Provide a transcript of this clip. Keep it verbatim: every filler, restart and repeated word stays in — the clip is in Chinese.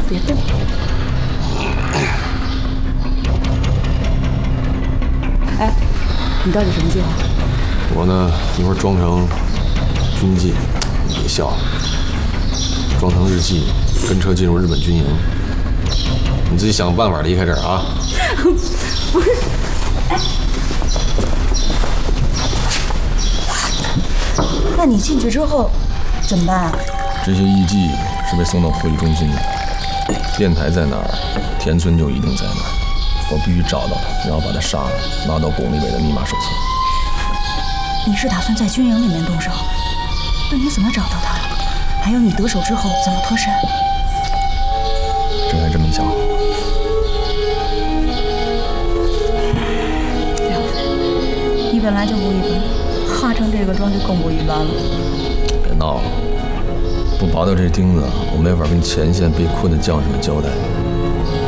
别动。哎，你到底什么计划？ 我呢，一会儿装成军纪，别笑了，装成日记，跟车进入日本军营。你自己想办法离开这儿啊！ 不是，哎，那你进去之后怎么办啊？ 这些艺伎是被送到会议中心的，电台在哪儿，田村就一定在哪儿。我必须找到他，然后把他杀了，拿到巩立伟的密码手册。 你是打算在军营里面动手？那你怎么找到他？还有你得手之后怎么脱身？ 这还真没想好。 了不，你本来就不一般，化成这个妆就更不一般了。 别闹了，不拔掉这钉子，我没法跟前线被困的将士们交代。